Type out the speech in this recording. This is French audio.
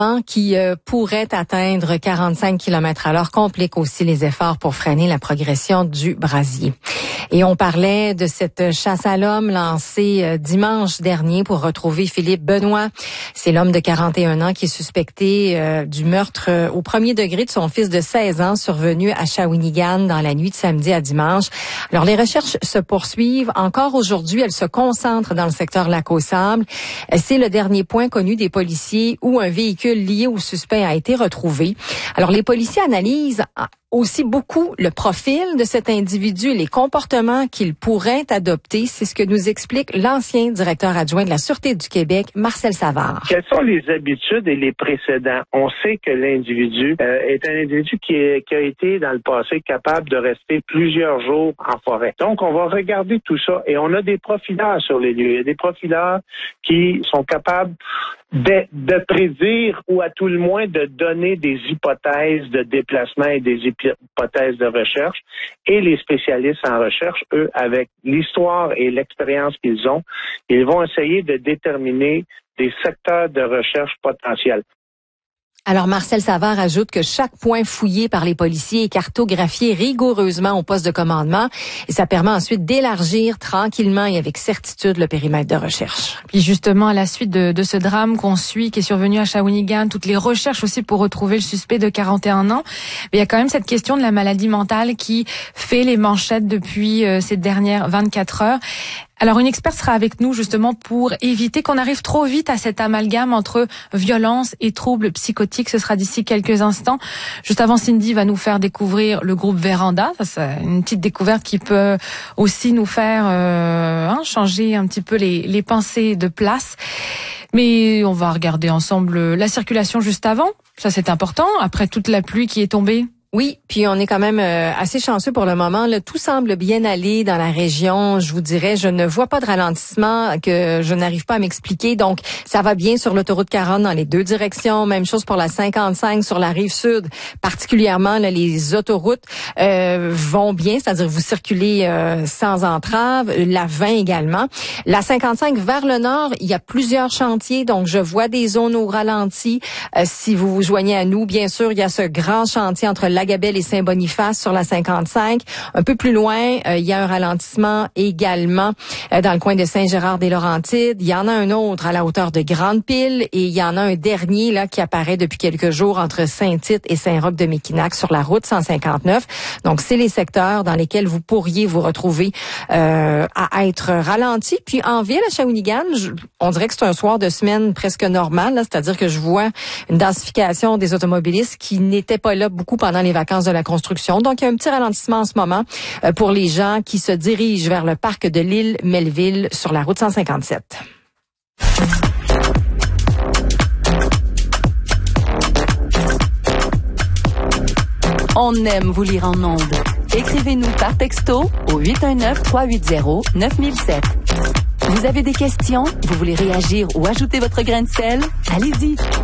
qui pourrait atteindre 45 km/h complique aussi les efforts pour freiner la progression du brasier. Et on parlait de cette chasse à l'homme lancée dimanche dernier pour retrouver Philippe Benoît. C'est l'homme de 41 ans qui est suspecté du meurtre au premier degré de son fils de 16 ans survenu à Shawinigan dans la nuit de samedi à dimanche. Alors les recherches se poursuivent. Encore aujourd'hui, elles se concentrent dans le secteur Lac-aux-Sables. C'est le dernier point connu des policiers où un véhicule lié au suspect a été retrouvé. Alors, les policiers analysent aussi beaucoup le profil de cet individu et les comportements qu'il pourrait adopter. C'est ce que nous explique l'ancien directeur adjoint de la Sûreté du Québec, Marcel Savard. Quelles sont les habitudes et les précédents? On sait que l'individu est un individu qui a été dans le passé capable de rester plusieurs jours en forêt. Donc, on va regarder tout ça et on a des profileurs sur les lieux. Il y a des profileurs qui sont capables de prédire ou à tout le moins de donner des hypothèses de déplacement et des hypothèses de recherche. Et les spécialistes en recherche, eux, avec l'histoire et l'expérience qu'ils ont, ils vont essayer de déterminer des secteurs de recherche potentiels. Alors, Marcel Savard ajoute que chaque point fouillé par les policiers est cartographié rigoureusement au poste de commandement et ça permet ensuite d'élargir tranquillement et avec certitude le périmètre de recherche. Puis justement, à la suite de ce drame qu'on suit, qui est survenu à Shawinigan, toutes les recherches aussi pour retrouver le suspect de 41 ans, mais il y a quand même cette question de la maladie mentale qui fait les manchettes depuis ces dernières 24 heures. Alors, une experte sera avec nous justement pour éviter qu'on arrive trop vite à cet amalgame entre violence et troubles psychotiques. Ce sera d'ici quelques instants. Juste avant, Cindy va nous faire découvrir le groupe Véranda. Ça, c'est une petite découverte qui peut aussi nous faire changer un petit peu les pensées de place. Mais on va regarder ensemble la circulation juste avant. Ça, c'est important. Après toute la pluie qui est tombée. Oui, puis on est quand même assez chanceux pour le moment. Là, tout semble bien aller dans la région. Je vous dirais, je ne vois pas de ralentissement que je n'arrive pas à m'expliquer. Donc, ça va bien sur l'autoroute 40 dans les deux directions. Même chose pour la 55 sur la rive sud. Particulièrement, là, les autoroutes vont bien, c'est-à-dire vous circulez sans entrave. La 20 également. La 55 vers le nord, il y a plusieurs chantiers. Donc, je vois des zones au ralenti. Si vous vous joignez à nous, bien sûr, il y a ce grand chantier entre Lagabelle et Saint-Boniface sur la 55. Un peu plus loin, il y a un ralentissement également dans le coin de Saint-Gérard-des-Laurentides. Il y en a un autre à la hauteur de Grande-Pile et il y en a un dernier là qui apparaît depuis quelques jours entre Saint-Tite et Saint-Roch-de-Méquinac sur la route 159. Donc, c'est les secteurs dans lesquels vous pourriez vous retrouver à être ralenti. Puis en ville, à Shawinigan, on dirait que c'est un soir de semaine presque normal, là, c'est-à-dire que je vois une densification des automobilistes qui n'étaient pas là beaucoup pendant les vacances de la construction. Donc, il y a un petit ralentissement en ce moment pour les gens qui se dirigent vers le parc de l'île Melville sur la route 157. On aime vous lire en ondes. Écrivez-nous par texto au 819-380-9007. Vous avez des questions? Vous voulez réagir ou ajouter votre grain de sel? Allez-y!